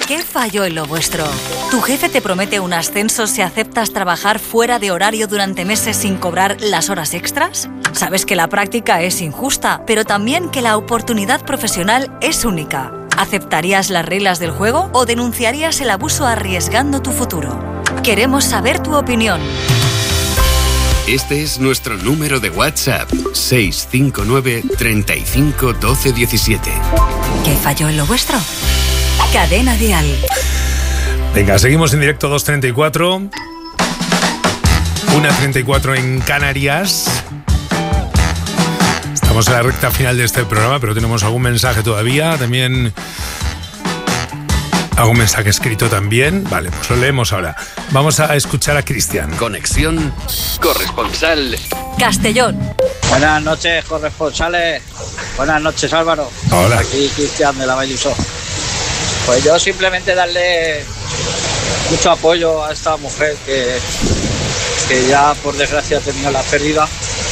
¿Qué falló en lo vuestro? ¿Tu jefe te promete un ascenso si aceptas trabajar fuera de horario durante meses sin cobrar las horas extras? Sabes que la práctica es injusta, pero también que la oportunidad profesional es única. ¿Aceptarías las reglas del juego o denunciarías el abuso arriesgando tu futuro? Queremos saber tu opinión. Este es nuestro número de WhatsApp, 659 35 12 17. ¿Qué falló en lo vuestro? Cadena Dial. Venga, seguimos en directo 2:34. 1:34 en Canarias. Estamos en la recta final de este programa, pero tenemos algún mensaje todavía. También algún mensaje escrito también. Vale, pues lo leemos ahora. Vamos a escuchar a Cristian. Conexión corresponsal Castellón. Buenas noches, corresponsales. Buenas noches, Álvaro. Hola. Aquí Cristian de la Vallusó. Pues yo simplemente darle mucho apoyo a esta mujer que ya por desgracia ha tenido la pérdida.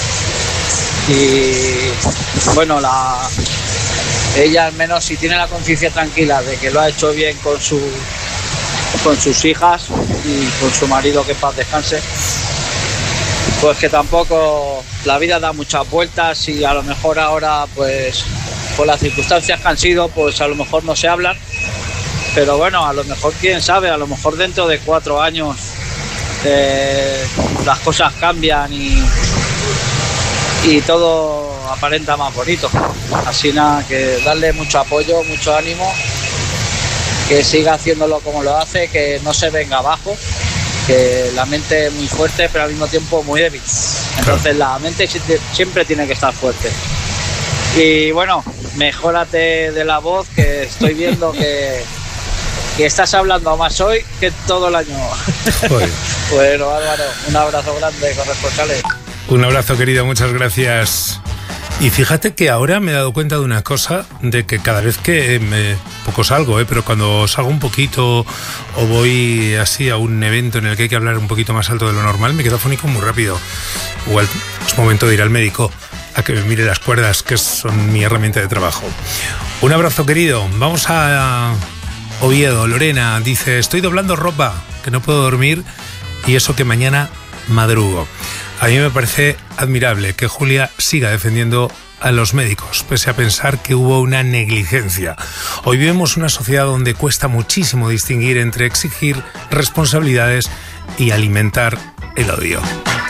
Y bueno, ella al menos si tiene la conciencia tranquila de que lo ha hecho bien con sus hijas y con su marido, que en paz descanse, pues que tampoco la vida da muchas vueltas y a lo mejor ahora pues por las circunstancias que han sido pues a lo mejor no se hablan, pero bueno, a lo mejor quién sabe, a lo mejor dentro de 4 años las cosas cambian y todo aparenta más bonito. Así nada, que darle mucho apoyo, mucho ánimo, que siga haciéndolo como lo hace, que no se venga abajo, que la mente es muy fuerte pero al mismo tiempo muy débil. Entonces la mente siempre tiene que estar fuerte. Y bueno, mejórate de la voz, que estoy viendo que estás hablando más hoy que todo el año. Bueno, Álvaro, un abrazo grande, corresponsales. Un abrazo, querido, muchas gracias. Y fíjate que ahora me he dado cuenta de una cosa, de que cada vez que poco salgo, pero cuando salgo un poquito o voy así a un evento en el que hay que hablar un poquito más alto de lo normal, me quedo afónico muy rápido. Igual es momento de ir al médico a que me mire las cuerdas, que son mi herramienta de trabajo. Un abrazo, querido. Vamos a Oviedo. Lorena dice: estoy doblando ropa, que no puedo dormir y eso que mañana madrugo. A mí me parece admirable que Julia siga defendiendo a los médicos, pese a pensar que hubo una negligencia. Hoy vivimos una sociedad donde cuesta muchísimo distinguir entre exigir responsabilidades y alimentar el odio.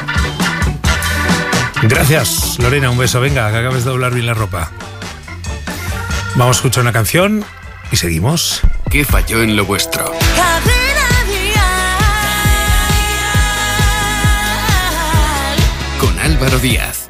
Gracias, Lorena, un beso. Venga, que acabes de doblar bien la ropa. Vamos a escuchar una canción y seguimos. ¿Qué falló en lo vuestro? Con Álvaro Díaz.